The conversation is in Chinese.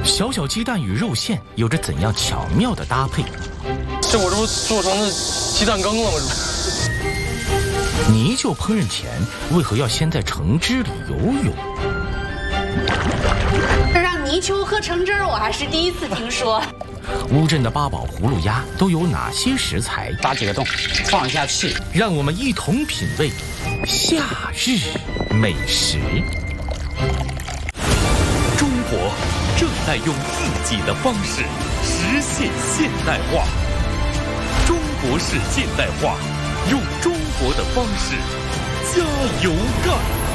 小小鸡蛋与肉馅有着怎样巧妙的搭配？ 这我这不做成了鸡蛋羹了吗？ 泥鳅烹饪前为何要先在橙汁里游泳？ 让泥鳅喝橙汁儿，我还是第一次听说。 乌镇的八宝葫芦鸭都有哪些食材？ 打几个洞，放一下气， 让我们一同品味夏日美食。 中国正在用自己的方式实现现代化。中国式现代化，用中国的方式加油干！